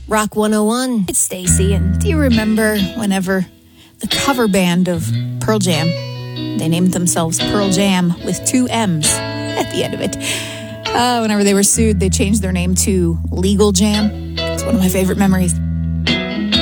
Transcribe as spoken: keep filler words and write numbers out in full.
Rock one oh one. It's Stacy, and do you remember whenever the cover band of Pearl Jam, they named themselves Pearl Jam with two M's at the end of it. Uh, whenever they were sued, they changed their name to Legal Jam. It's one of my favorite memories.